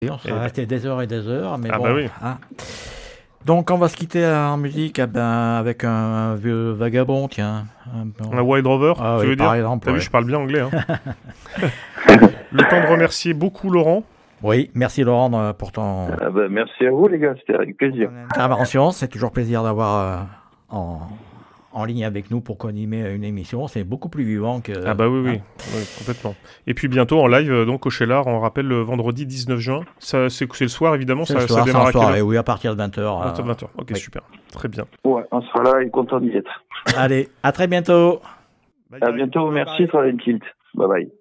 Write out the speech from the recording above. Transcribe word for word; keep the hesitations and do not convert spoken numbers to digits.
Et on serait Eh ben. resté des heures et des heures, mais Ah bon. bah oui. Hein. Donc on va se quitter en musique eh ben, avec un, un vieux vagabond, tiens. Un, bon... Un Wild Rover, ah, tu oui, veux par dire exemple, T'as ouais. vu, je parle bien anglais. Hein. Le temps de remercier beaucoup Laurent. Oui, merci Laurent pour ton Ah bah, merci à vous les gars, c'était avec plaisir. intervention. C'est toujours plaisir d'avoir euh, en, en ligne avec nous pour co-animer une émission. C'est beaucoup plus vivant que... Ah bah oui, hein. oui, oui, complètement. Et puis bientôt en live, euh, donc au Cheylard, on rappelle le vendredi dix-neuf juin. Ça, c'est, c'est le soir évidemment, C'est ça, le soir, ça démarre c'est en à quelle soirée, heure oui, à partir de vingt heures. À partir de euh, vingt heures, ok, oui. super, très bien. Ouais, on sera là et content d'y être. Allez, à très bientôt. À bientôt, merci, Travel Tilt. Bye bye.